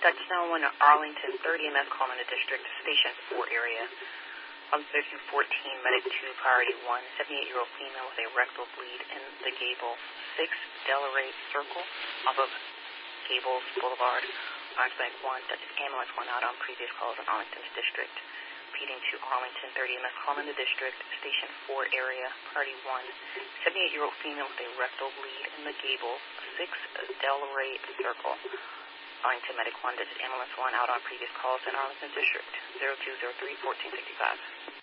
Dutch 911 Arlington, 30 MS call in the district, station 4 area. 3214, medic 2, priority 1, 78-year-old female with a rectal bleed in the Gable 6 Delray Circle off of Gables Boulevard. Arlington 1, Dutch ambulance 1 out on previous calls in Arlington's district. Repeating to Arlington, 30 MS call in the district, station 4 area, priority 1, 78-year-old female with a rectal bleed in the Gable 6 Delray Circle. Arlington Medic 1, Dutch ambulance 1 out on previous calls in Arlington district, 0203-1465.